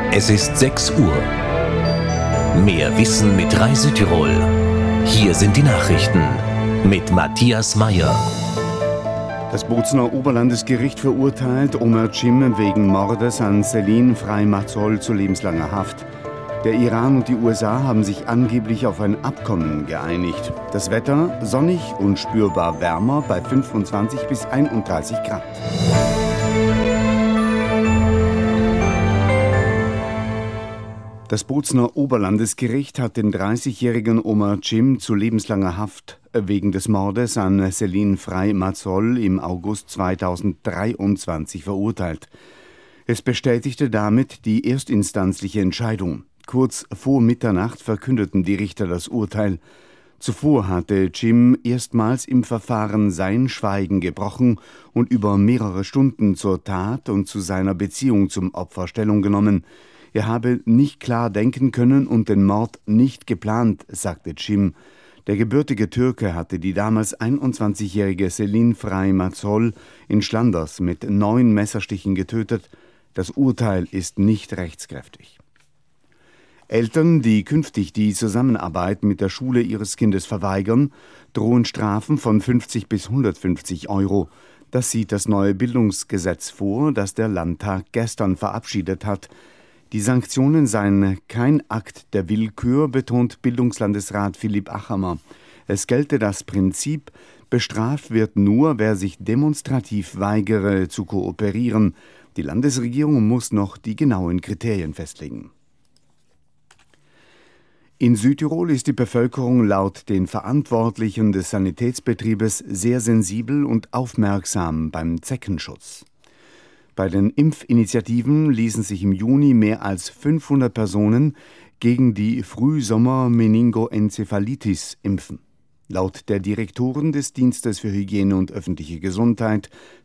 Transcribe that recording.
Es ist 6 Uhr. Mehr Wissen mit Reise Tirol. Hier sind die Nachrichten mit Matthias Meyer. Das Bozner Oberlandesgericht verurteilt Omar Cim wegen Mordes an Selin Frey-Matzol zu lebenslanger Haft. Der Iran und die USA haben sich angeblich auf ein Abkommen geeinigt. Das Wetter sonnig und spürbar wärmer bei 25 bis 31 Grad. Das Bozner Oberlandesgericht hat den 30-jährigen Omar Cim zu lebenslanger Haft wegen des Mordes an Selin Frey-Matzol im August 2023 verurteilt. Es bestätigte damit die erstinstanzliche Entscheidung. Kurz vor Mitternacht verkündeten die Richter das Urteil. Zuvor hatte Cim erstmals im Verfahren sein Schweigen gebrochen und über mehrere Stunden zur Tat und zu seiner Beziehung zum Opfer Stellung genommen. Er habe nicht klar denken können und den Mord nicht geplant, sagte Cim. Der gebürtige Türke hatte die damals 21-jährige Selin Frey-Matzol in Schlanders mit 9 Messerstichen getötet. Das Urteil ist nicht rechtskräftig. Eltern, die künftig die Zusammenarbeit mit der Schule ihres Kindes verweigern, drohen Strafen von 50 bis 150 Euro. Das sieht das neue Bildungsgesetz vor, das der Landtag gestern verabschiedet hat. Die Sanktionen seien kein Akt der Willkür, betont Bildungslandesrat Philipp Achamer. Es gelte das Prinzip, bestraft wird nur, wer sich demonstrativ weigere zu kooperieren. Die Landesregierung muss noch die genauen Kriterien festlegen. In Südtirol ist die Bevölkerung laut den Verantwortlichen des Sanitätsbetriebes sehr sensibel und aufmerksam beim Zeckenschutz. Bei den Impfinitiativen ließen sich im Juni mehr als 500 Personen gegen die Frühsommer-Meningoenzephalitis impfen. Laut der Direktorin des Dienstes für Hygiene und öffentliche Gesundheit